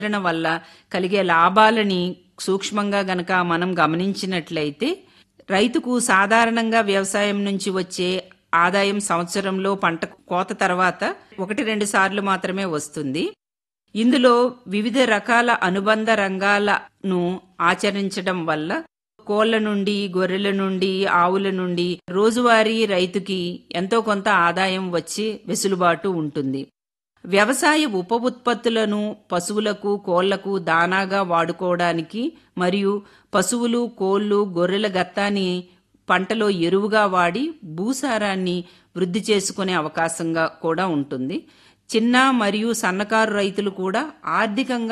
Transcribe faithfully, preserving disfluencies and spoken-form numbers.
విస్తరణ వల్ల కలిగే లాభాలని సూక్ష్మంగా గనక మనం గమనించినట్లయితే రైతుకు సాధారణంగా వ్యవసాయం నుంచి వచ్చే ఆదాయం సంవత్సరంలో పంట కోత తర్వాత ఒకటి రెండు సార్లు మాత్రమే వస్తుంది. ఇందులో వివిధ రకాల అనుబంధ రంగాలను ఆచరించడం వల్ల కోళ్ల నుండి, గొర్రెల నుండి, ఆవుల నుండి రోజువారీ రైతుకి ఎంతో కొంత ఆదాయం వచ్చే వెసులుబాటు ఉంటుంది. వ్యవసాయ ఉప ఉత్పత్తులను పశువులకు, కోళ్లకు దానాగా వాడుకోవడానికి మరియు పశువులు, కోళ్లు, గొర్రెల గత్తాన్ని పంటలో ఎరువుగా వాడి భూసారాన్ని వృద్ధి చేసుకునే అవకాశంగా కూడా ఉంటుంది. చిన్న మరియు సన్నకారు రైతులు కూడా ఆర్థికంగా